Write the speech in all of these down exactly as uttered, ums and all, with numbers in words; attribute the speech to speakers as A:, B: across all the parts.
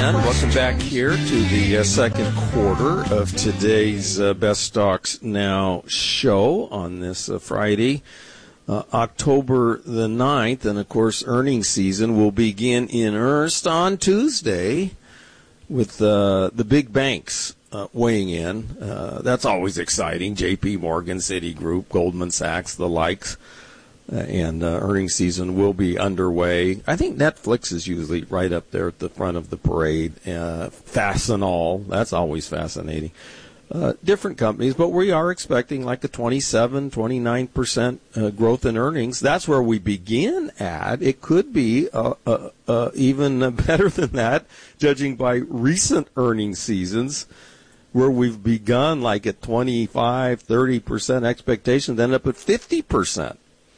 A: And welcome back here to the uh, second quarter of today's uh, Best Stocks Now show on this uh, Friday, uh, October the ninth. And, of course, earnings season will begin in earnest on Tuesday with uh, the big banks uh, weighing in. Uh, that's always exciting. J P Morgan, Citigroup, Goldman Sachs, the likes. Uh, and uh, earnings season will be underway. I think Netflix is usually right up there at the front of the parade. Uh, Fastenal, that's always fascinating. Uh, different companies, but we are expecting like a twenty-seven, twenty-nine percent uh, growth in earnings. That's where we begin at. It could be uh, uh, uh, even better than that, judging by recent earnings seasons, where we've begun like at twenty-five, thirty percent expectations, end up at fifty percent.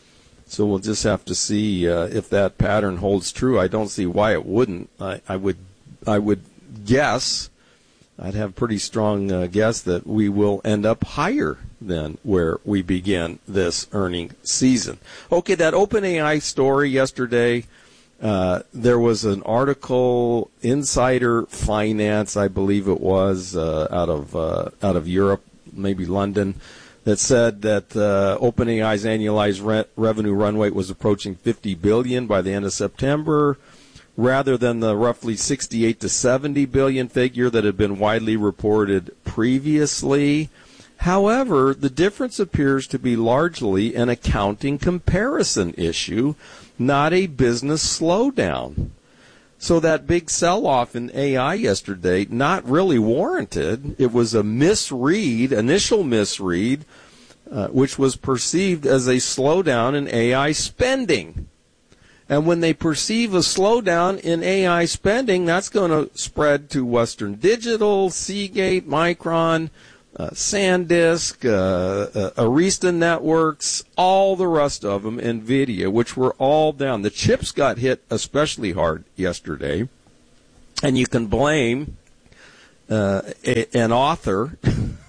A: So we'll just have to see uh, if that pattern holds true. I don't see why it wouldn't. I, I would, I would guess, I'd have a pretty strong uh, guess that we will end up higher than where we begin this earning season. Okay, that OpenAI story yesterday. Uh, there was an article, Insider Finance, I believe it was, uh, out of uh, out of Europe, maybe London, that said that uh, OpenAI's annualized rent revenue run rate was approaching fifty billion dollars by the end of September, rather than the roughly sixty-eight to seventy billion dollars figure that had been widely reported previously. However, the difference appears to be largely an accounting comparison issue, not a business slowdown. So that big sell-off in A I yesterday, not really warranted. It was a misread, initial misread, uh, which was perceived as a slowdown in A I spending. And when they perceive a slowdown in A I spending, that's going to spread to Western Digital, Seagate, Micron, Uh, SanDisk, uh, uh, Arista Networks, all the rest of them, NVIDIA, which were all down. The chips got hit especially hard yesterday, and you can blame uh, a, an author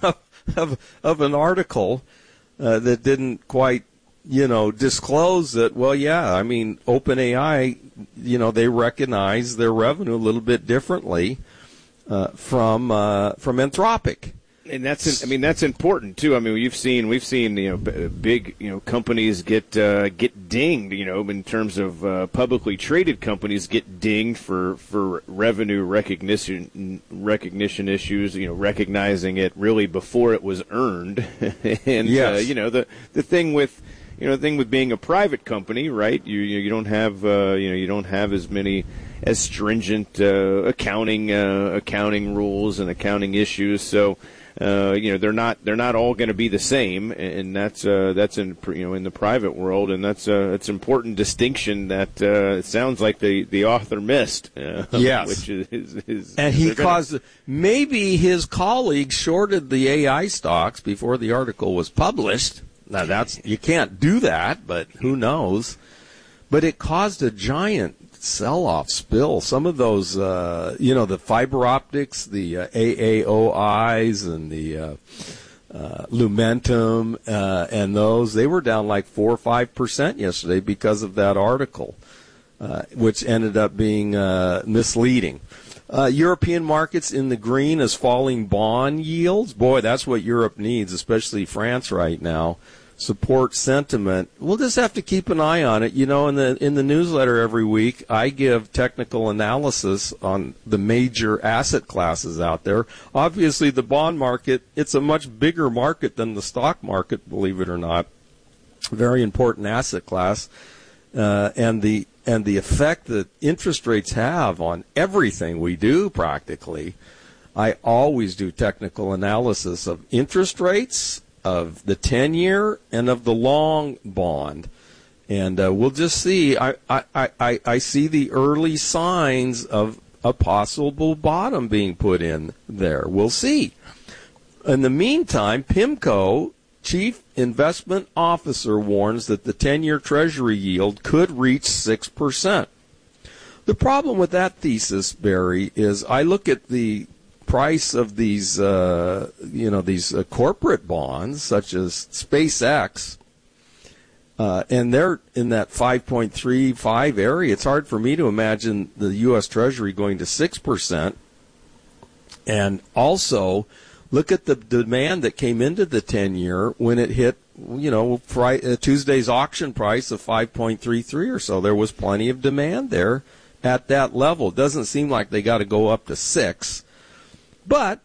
A: of, of an article uh, that didn't quite, you know, disclose that, well, yeah, I mean, OpenAI, you know, they recognize their revenue a little bit differently uh, from uh, from Anthropic.
B: And that's, I mean, that's important too. I mean, you've seen, we've seen, you know, big, you know, companies get uh, get dinged, you know, in terms of uh, publicly traded companies get dinged for, for revenue recognition recognition issues. You know, recognizing it really before it was earned. And
A: yes.
B: uh, you know, the the thing with, you know, the thing with being a private company, right? You you, you don't have, uh, you know, you don't have as many as stringent uh, accounting uh, accounting rules and accounting issues. So. Uh, you know, they're not they're not all going to be the same, and that's uh, that's in you know in the private world, and that's uh, it's an important distinction that uh, it sounds like the, the author missed. Uh,
A: yes,
B: which is, is, is
A: and he caused
B: gonna...
A: maybe his colleagues shorted the A I stocks before the article was published. Now that's you can't do that, but who knows? But it caused a giant sell-off spill. Some of those, uh, you know, the fiber optics, the uh, A A O Is and the uh, uh, Lumentum uh, and those, they were down like four or five percent yesterday because of that article, uh, which ended up being uh, misleading. Uh, European markets in the green as falling bond yields. Boy, that's what Europe needs, especially France right now. Support sentiment. We'll just have to keep an eye on it. You know, in the in the newsletter every week, I give technical analysis on the major asset classes out there. Obviously, the bond market, it's a much bigger market than the stock market, believe it or not. Very important asset class, uh, and the and the effect that interest rates have on everything we do practically. I always do technical analysis of interest rates, of the ten-year, and of the long bond. And uh, we'll just see. I, I, I, I see the early signs of a possible bottom being put in there. We'll see. In the meantime, PIMCO Chief Investment Officer warns that the ten-year Treasury yield could reach six percent. The problem with that thesis, Barry, is I look at the price of these, uh, you know, these uh, corporate bonds, such as SpaceX, Uh, and they're in that five point three five area. It's hard for me to imagine the U S. Treasury going to six percent. And also, look at the demand that came into the ten-year when it hit, you know, Friday, uh, Tuesday's auction price of five point three three or so. There was plenty of demand there at that level. It doesn't seem like they got to go up to six. But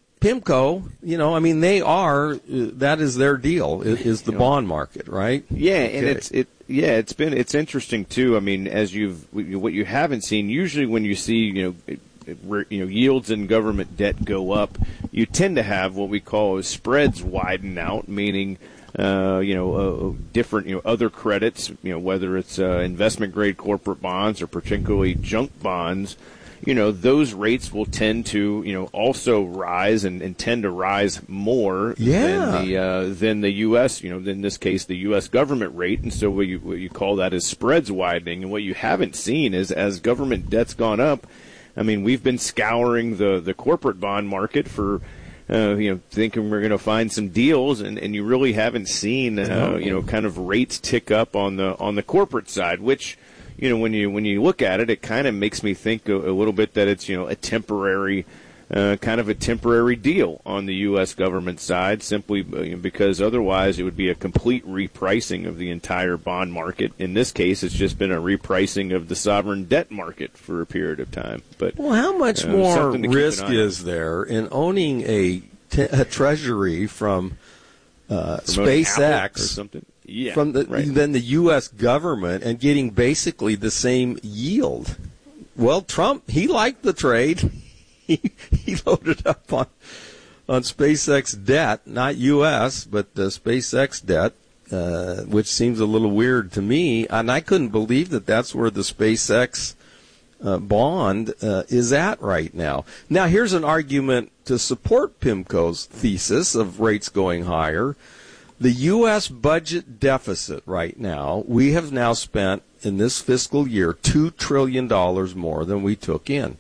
A: PIMCO, you know, I mean, they are, uh, that is their deal, is, is the you know, bond market, right?
B: Yeah, okay. and it's, it, yeah, it's been, it's interesting too. I mean, as you've, what you haven't seen, usually when you see, you know, it, it, you know, yields and government debt go up, you tend to have what we call spreads widen out, meaning, uh, you know, uh, different, you know, other credits, you know, whether it's, uh, investment grade corporate bonds or particularly junk bonds. You know, those rates will tend to, you know, also rise and, and tend to rise more
A: yeah.
B: than the uh, than the U S. You know, in this case, the U S government rate, and so what you what you call that is spreads widening. And what you haven't seen is as government debt's gone up. I mean, we've been scouring the the corporate bond market for, uh, you know, thinking we're going to find some deals, and, and you really haven't seen, uh, you know, kind of rates tick up on the on the corporate side, which. You know, when you when you look at it, it kind of makes me think a, a little bit that it's, you know, a temporary, uh, kind of a temporary deal on the U S government side, simply because otherwise it would be a complete repricing of the entire bond market. In this case, it's just been a repricing of the sovereign debt market for a period of time. But
A: well, how much uh, more risk is there in owning a, t- a treasury from uh, SpaceX
B: or something? Yeah,
A: from the
B: right.
A: than the U S government and getting basically the same yield? Well, Trump, he liked the trade. He he loaded up on on SpaceX debt, not U S, but the SpaceX debt, uh, which seems a little weird to me. And I couldn't believe that that's where the SpaceX uh, bond uh, is at right now. Now, here's an argument to support PIMCO's thesis of rates going higher. The U S budget deficit right now, we have now spent in this fiscal year two trillion dollars more than we took in.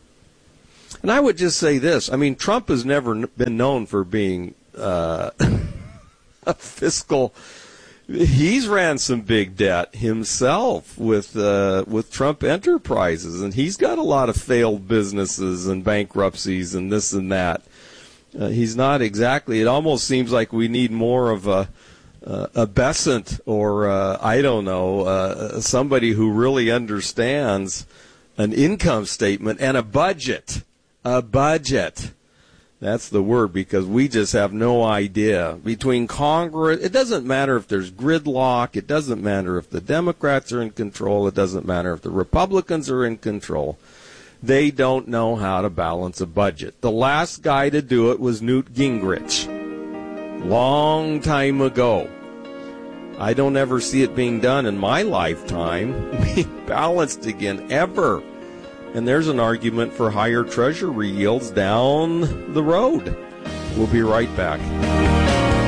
A: And I would just say this. I mean, Trump has never been known for being uh, a fiscal. He's ran some big debt himself with uh, with Trump Enterprises, and he's got a lot of failed businesses and bankruptcies and this and that. Uh, he's not exactly. It almost seems like we need more of a uh, a Bessent or uh, I don't know uh, somebody who really understands an income statement and a budget. A budget. That's the word, because we just have no idea. Between Congress, it doesn't matter if there's gridlock. It doesn't matter if the Democrats are in control. It doesn't matter if the Republicans are in control. They don't know how to balance a budget. The last guy to do it was Newt Gingrich. Long time ago. I don't ever see it being done in my lifetime, being balanced again, ever. And there's an argument for higher Treasury yields down the road. We'll be right back.